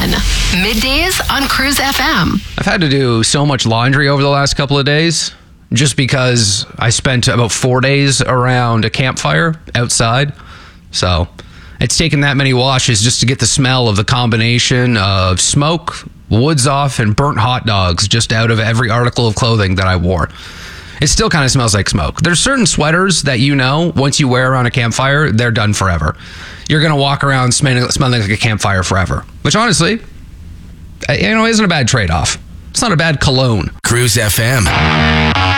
1. Middays on Cruise FM. I've had to do so much laundry over the last couple of days just because I spent about 4 days around a campfire outside. So it's taken that many washes just to get the smell of the combination of smoke, woods off, and burnt hot dogs just out of every article of clothing that I wore. It still kind of smells like smoke. There's certain sweaters that once you wear around a campfire, they're done forever. You're going to walk around smelling like a campfire forever, which honestly, isn't a bad trade-off. It's not a bad cologne. Cruise FM.